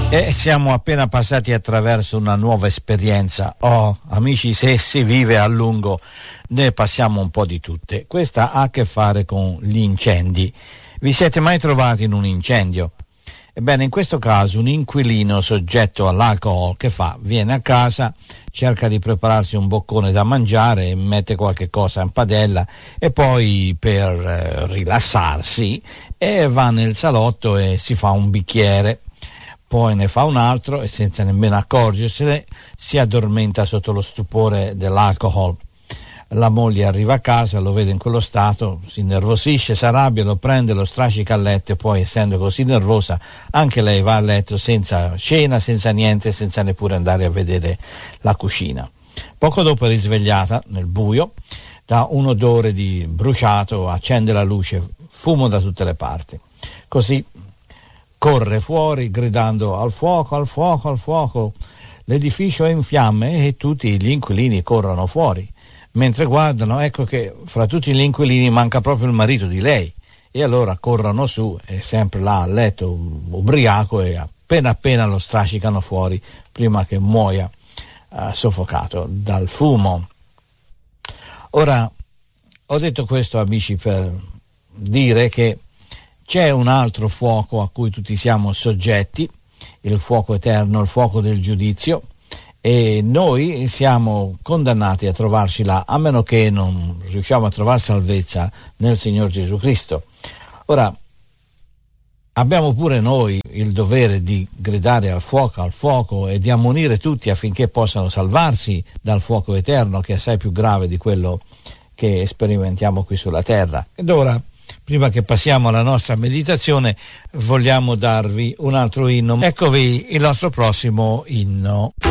E siamo appena passati attraverso una nuova esperienza. Oh, amici, se si vive a lungo ne passiamo un po' di tutte. Questa ha a che fare con gli incendi. Vi siete mai trovati in un incendio? Ebbene, in questo caso un inquilino soggetto all'alcol che fa? Viene a casa, cerca di prepararsi un boccone da mangiare, mette qualche cosa in padella e poi per rilassarsi va nel salotto e si fa un bicchiere. Poi ne fa un altro e senza nemmeno accorgersene si addormenta sotto lo stupore dell'alcol. La moglie arriva a casa, lo vede in quello stato, si innervosisce, si arrabbia, lo prende, lo strascica a letto e poi, essendo così nervosa, anche lei va a letto senza cena, senza niente, senza neppure andare a vedere la cucina. Poco dopo è risvegliata nel buio da un odore di bruciato, accende la luce, fumo da tutte le parti. Così corre fuori gridando al fuoco, al fuoco, al fuoco. L'edificio è in fiamme e tutti gli inquilini corrono fuori. Mentre guardano, ecco che fra tutti gli inquilini manca proprio il marito di lei. E allora corrono su, è sempre là a letto, ubriaco, e appena lo strascicano fuori prima che muoia soffocato dal fumo. Ora, ho detto questo, amici, per dire che c'è un altro fuoco a cui tutti siamo soggetti, il fuoco eterno, il fuoco del giudizio, e noi siamo condannati a trovarci là, a meno che non riusciamo a trovare salvezza nel Signor Gesù Cristo. Ora, abbiamo pure noi il dovere di gridare al fuoco e di ammonire tutti affinché possano salvarsi dal fuoco eterno, che è assai più grave di quello che sperimentiamo qui sulla terra. Ed ora, prima che passiamo alla nostra meditazione, vogliamo darvi un altro inno. Eccovi il nostro prossimo inno.